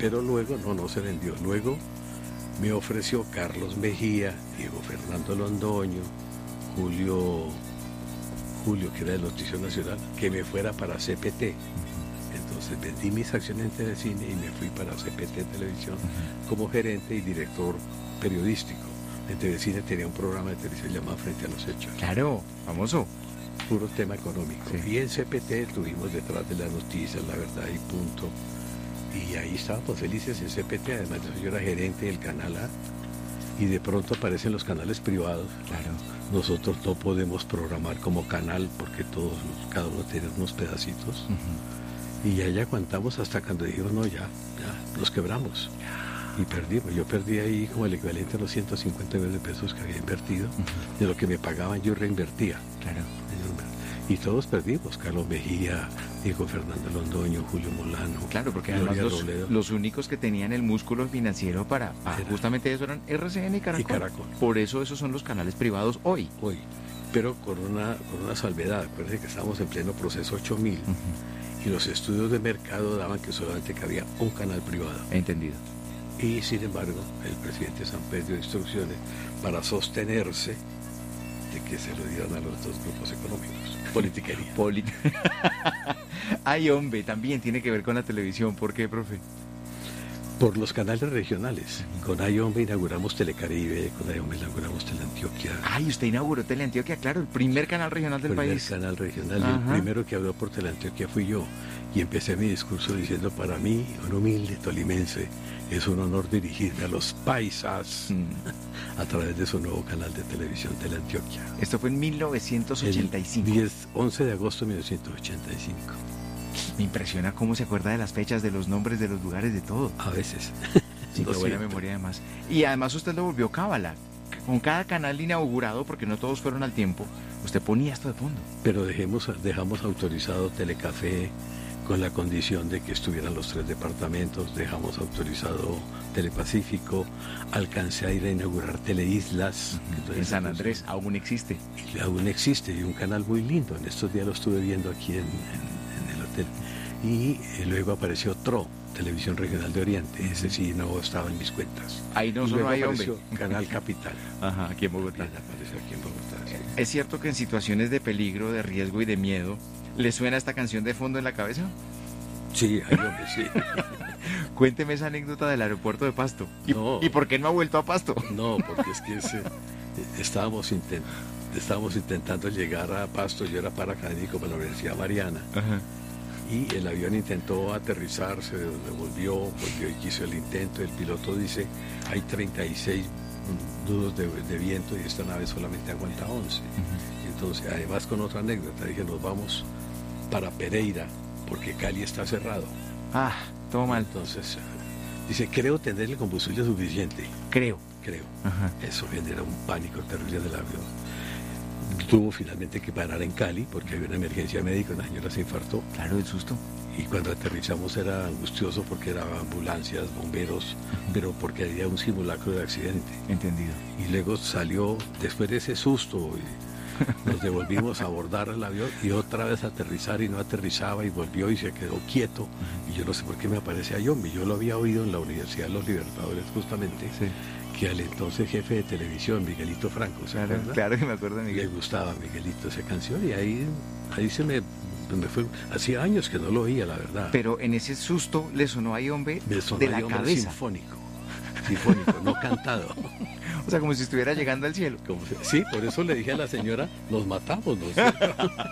pero luego no se vendió. Luego me ofreció Carlos Mejía, Diego Fernando Londoño, Julio, que era del Noticiero Nacional, que me fuera para CPT. Entonces vendí mis acciones en Telecine y me fui para CPT Televisión como gerente y director periodístico. En Telecine tenía un programa de televisión llamado Frente a los Hechos. Claro, famoso. Puro tema económico. Sí. Y en CPT tuvimos Detrás de las Noticias, La Verdad y Punto. Y ahí estábamos felices en CPT. Además, yo era gerente del canal A. Y de pronto aparecen los canales privados. Claro. Nosotros no podemos programar como canal porque cada uno tiene unos pedacitos. Y ya aguantamos hasta cuando dijimos, no, ya, nos quebramos. Y perdimos. Yo perdí ahí como el equivalente a los 150 millones de pesos que había invertido. De lo que me pagaban yo reinvertía. Claro. Y todos perdimos. Carlos Mejía, Diego Fernando Londoño, Julio Molano. Claro, porque además Gloria los únicos que tenían el músculo financiero para justamente eso eran RCN y Caracol. Por eso esos son los canales privados hoy. Pero con una salvedad. Acuérdense que estábamos en pleno proceso 8000. Y los estudios de mercado daban que solamente cabía un canal privado. Entendido. Y sin embargo, el presidente Samper dio instrucciones para sostenerse de que se lo dieran a los dos grupos económicos. Politiquería. Ay, hombre, también tiene que ver con la televisión. ¿Por qué, profe? Por los canales regionales. Con Ayombe inauguramos Telecaribe, con Ayombe inauguramos Teleantioquia. Ay, usted inauguró Teleantioquia, claro, el primer canal regional del país. El primer canal regional, y el primero que habló por Teleantioquia fui yo. Y empecé mi discurso diciendo, para mí, un humilde tolimense, es un honor dirigirme a los paisas a través de su nuevo canal de televisión, Teleantioquia. Esto fue en 1985. El 11 de agosto de 1985. Me impresiona cómo se acuerda de las fechas, de los nombres, de los lugares, de todo. A veces. Sí, qué buena memoria además. Y además usted lo volvió cábala. Con cada canal inaugurado, porque no todos fueron al tiempo, usted ponía esto de fondo. Pero dejamos autorizado Telecafé con la condición de que estuvieran los 3 departamentos, dejamos autorizado Telepacífico, alcancé a ir a inaugurar Teleislas. En San Andrés aún existe. Y aún existe, y un canal muy lindo. En estos días lo estuve viendo aquí en el hotel. Y luego apareció TRO, Televisión Regional de Oriente. Ese sí no estaba en mis cuentas. Ahí no solo hay hombre. Canal Capital. Ajá, aquí en Bogotá. Apareció aquí en Bogotá. Sí. ¿Es cierto que en situaciones de peligro, de riesgo y de miedo, le suena esta canción de fondo en la cabeza? Sí, hay hombre, sí. Cuénteme esa anécdota del aeropuerto de Pasto. ¿Y por qué no ha vuelto a Pasto? No, porque es que estábamos intentando llegar a Pasto. Yo era paracaidístico para la Universidad Mariana. Ajá. Y el avión intentó aterrizar, se devolvió y quiso el intento. El piloto dice, hay 36 nudos de viento y esta nave solamente aguanta 11. Entonces, además con otra anécdota, dije, nos vamos para Pereira, porque Cali está cerrado. Ah, todo mal. Entonces, dice, creo tener el combustible suficiente. Creo. Ajá. Eso genera un pánico terrible del avión. Tuvo finalmente que parar en Cali porque había una emergencia médica, una señora se infartó. Claro, el susto. Y cuando aterrizamos era angustioso porque eran ambulancias, bomberos, pero porque había un simulacro de accidente. Entendido. Y luego salió, después de ese susto, nos devolvimos a abordar el avión y otra vez a aterrizar y no aterrizaba y volvió y se quedó quieto. Y yo no sé por qué me aparece Ayombe. Yo lo había oído en la Universidad de los Libertadores justamente. Sí. Que al entonces jefe de televisión, Miguelito Franco, ¿se acuerda? Claro que me acuerdo de Miguel. Le gustaba a Miguelito esa canción y ahí se me fue. Hacía años que no lo oía, la verdad. Pero en ese susto le sonó Ayombe de la cabeza. Sinfónico, no cantado. O sea, como si estuviera llegando al cielo. Sí, por eso le dije a la señora, nos matamos, ¿no?